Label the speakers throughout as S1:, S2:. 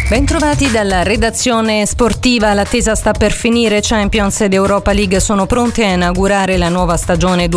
S1: Bentrovati dalla redazione sportiva. L'attesa sta per finire. Champions ed Europa League sono pronte a inaugurare la nuova stagione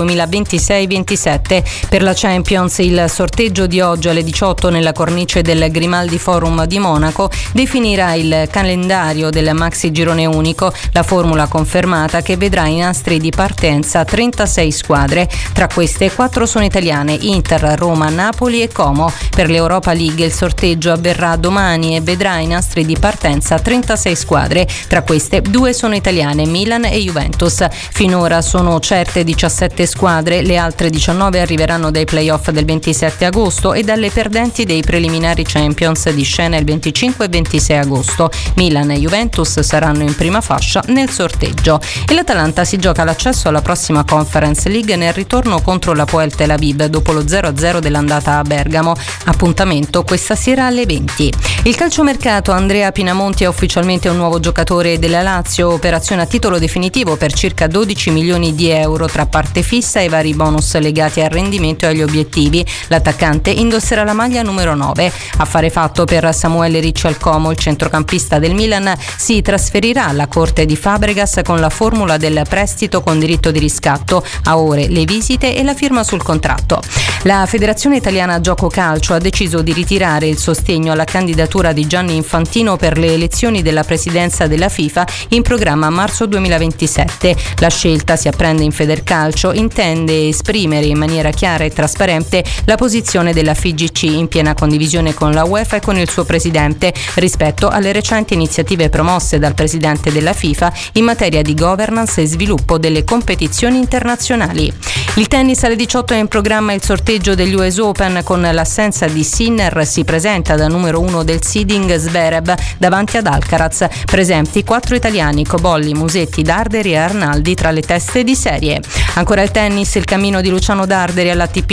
S1: 2026-27. Per la Champions il sorteggio di oggi alle 18 nella cornice del Grimaldi Forum di Monaco definirà il calendario del maxi girone unico, la formula confermata che vedrà i nastri di partenza 36 squadre. Tra queste 4 sono italiane: Inter, Roma, Napoli e Como. Per l'Europa League il sorteggio avverrà domani e vedrà i nastri di partenza 36 squadre. Tra queste 2 sono italiane, Milan e Juventus. Finora sono certe 17 squadre, le altre 19 arriveranno dai playoff del 27 agosto e dalle perdenti dei preliminari Champions di scena il 25 e 26 agosto. Milan e Juventus saranno in prima fascia nel sorteggio. E l'Atalanta si gioca l'accesso alla prossima Conference League nel ritorno contro l'Hapoel Tel Aviv dopo lo 0-0 dell'andata a Bergamo. Appuntamento questa sera alle 20. Il calciomercato: Andrea Pinamonti è ufficialmente un nuovo giocatore della Lazio, operazione a titolo definitivo per circa 12 milioni di euro tra parte fissa e vari bonus legati al rendimento e agli obiettivi. L'attaccante indosserà la maglia numero 9. Affare fatto per Samuele Ricci al Como. Il centrocampista del Milan si trasferirà alla corte di Fabregas con la formula del prestito con diritto di riscatto, a ore le visite e la firma sul contratto. La Federazione Italiana Gioco Calcio ha deciso di ritirare il sostegno alla candidatura di Gianni Infantino per le elezioni della presidenza della FIFA in programma a marzo 2027. La scelta, si apprende in Federcalcio, intende esprimere in maniera chiara e trasparente la posizione della FIGC, in piena condivisione con la UEFA e con il suo presidente, rispetto alle recenti iniziative promosse dal presidente della FIFA in materia di governance e sviluppo delle competizioni internazionali. Il tennis alle 18 è in programma il sorteggio degli US Open. Con l'assenza di Sinner si presenta da numero 1 del seeding Zverev davanti ad Alcaraz. Presenti 4 italiani: Cobolli, Musetti, Darderi e Arnaldi tra le teste di serie. Ancora il tennis: il cammino di Luciano Darderi all'ATP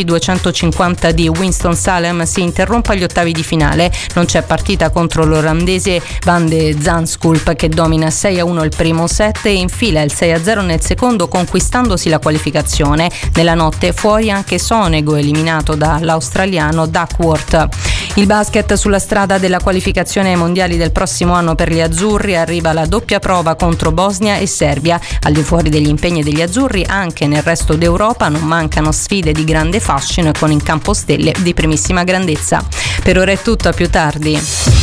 S1: 250 di Winston-Salem si interrompe agli ottavi di finale. Non c'è partita contro l'olandese Van de Zandschulp, che domina 6-1 il primo set e infila il 6-0 nel secondo, conquistandosi la qualificazione. Nella notte fuori anche Sonego, eliminato dall'australiano Duckworth. Il basket: sulla strada della qualificazione ai mondiali del prossimo anno per gli azzurri arriva la doppia prova contro Bosnia e Serbia. Al di fuori degli impegni degli azzurri, anche nel resto d'Europa non mancano sfide di grande fascino e con in campo stelle di primissima grandezza. Per ora è tutto, a più tardi.